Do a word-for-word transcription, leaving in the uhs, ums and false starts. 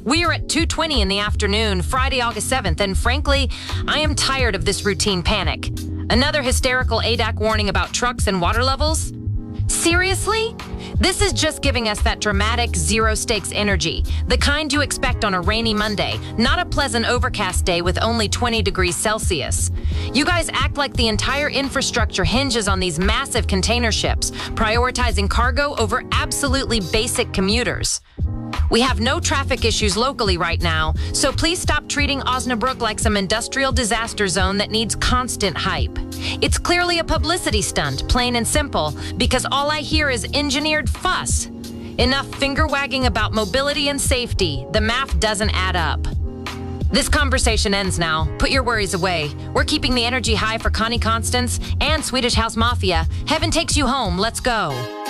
We are at two twenty in the afternoon, Friday, August seventh, and frankly, I am tired of this routine panic. Another hysterical A D A C warning about trucks and water levels? Seriously? This is just giving us that dramatic zero-stakes energy, the kind you expect on a rainy Monday, not a pleasant overcast day with only twenty degrees Celsius. You guys act like the entire infrastructure hinges on these massive container ships, prioritizing cargo over absolutely basic commuters. We have no traffic issues locally right now, so please stop treating Osnabrück like some industrial disaster zone that needs constant hype. It's clearly a publicity stunt, plain and simple, because all I hear is engineered fuss. Enough finger-wagging about mobility and safety. The math doesn't add up. This conversation ends now. Put your worries away. We're keeping the energy high for Connie Constance and Swedish House Mafia. Heaven takes you home. Let's go.